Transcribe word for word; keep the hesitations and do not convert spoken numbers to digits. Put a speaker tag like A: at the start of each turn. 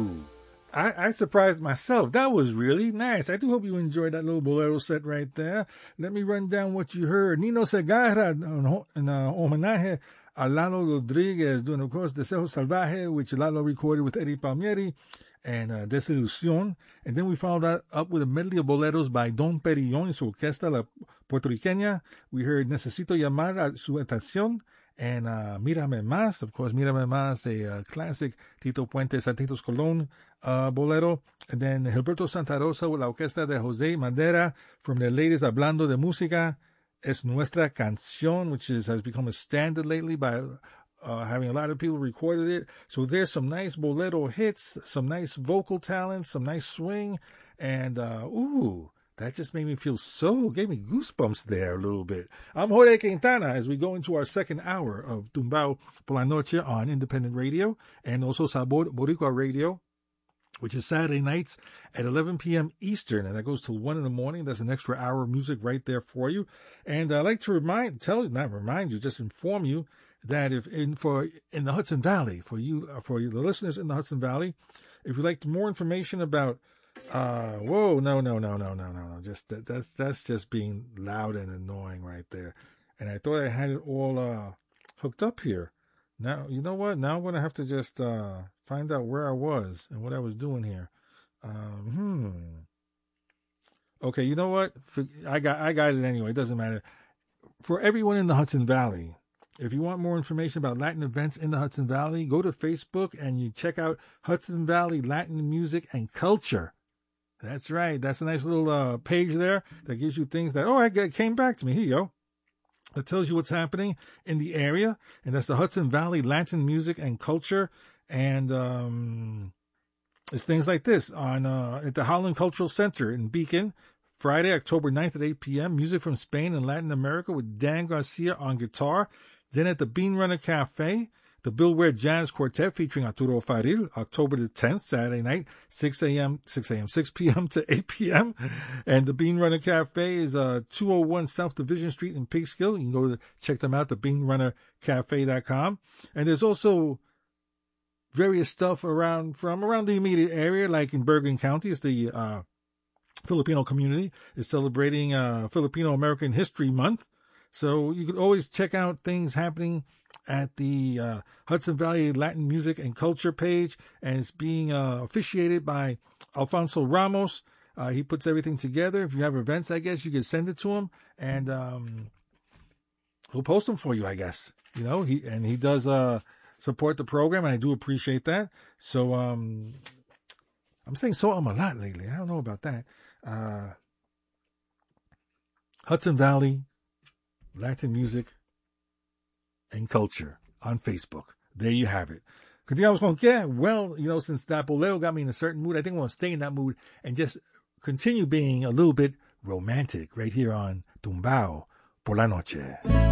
A: Ooh, I, I surprised myself. That was really nice. I do hope you enjoyed that little bolero set right there. Let me run down what you heard. Nino Segarra, in uh, homenaje a Lalo Rodriguez, doing, of course, Deseo Salvaje, which Lalo recorded with Eddie Palmieri, and uh, Desilusión. And then we followed that up with a medley of boleros by Don Perillon y su orquesta la puertorriqueña. We heard Necesito Llamar a Su Atención, and uh, Mírame Más, of course, Mírame Más, a uh, classic Tito Puente, Santitos Colón uh, bolero. And then Gilberto Santa Rosa with la orquesta de José Madera from their latest Hablando de Música, Es Nuestra Canción, which is, has become a standard lately by uh, having a lot of people recorded it. So there's some nice bolero hits, some nice vocal talent, some nice swing, and uh, ooh, that just made me feel so, gave me goosebumps there a little bit. I'm Jorge Quintana as we go into our second hour of Tumbao por la Noche on Independent Radio and also Sabor Boricua Radio, which is Saturday nights at eleven p.m. Eastern, and that goes till one in the morning. That's an extra hour of music right there for you. And I'd like to remind, tell you, not remind you, just inform you that if in for in the Hudson Valley, for you, for you, the listeners in the Hudson Valley, if you'd like more information about, uh, whoa, no, no, no, no, no, no, no, just that, that's that's just being loud and annoying right there. And I thought I had it all uh, hooked up here. Now, you know what? Now I'm going to have to just uh, find out where I was and what I was doing here. Um, hmm. Okay, you know what? For, I got I got it anyway. It doesn't matter. For everyone in the Hudson Valley, if you want more information about Latin events in the Hudson Valley, go to Facebook and you check out Hudson Valley Latin Music and Culture. That's right. That's a nice little uh, page there that gives you things that, oh, I got, came back to me. Here you go. That tells you what's happening in the area. And that's the Hudson Valley Latin Music and Culture. And um, it's things like this on uh, at the Holland Cultural Center in Beacon, Friday, October ninth at eight p.m. Music from Spain and Latin America with Dan Garcia on guitar. Then at the Bean Runner Cafe, the Bill Ware Jazz Quartet featuring Arturo Faril, October the tenth, Saturday night, six a.m., six a.m., six p.m. to eight p.m. And the Bean Runner Cafe is uh, two oh one South Division Street in Peekskill. You can go to check them out, the bean runner cafe dot com. And there's also various stuff around from around the immediate area, like in Bergen County. It's the uh, Filipino community is celebrating uh, Filipino American History Month. So you could always check out things happening at the uh, Hudson Valley Latin Music and Culture page, and it's being uh, officiated by Alfonso Ramos. Uh, he puts everything together. If you have events, I guess you could send it to him, and um, he'll post them for you, I guess. You know, he and he does uh, support the program, and I do appreciate that. So um, I'm saying so I'm a lot lately. I don't know about that. Uh, Hudson Valley Latin Music and Culture on Facebook. There you have it. Continuamos con qué? Well, you know, since that bolero got me in a certain mood, I think I want to stay in that mood and just continue being a little bit romantic right here on Tumbao por la Noche.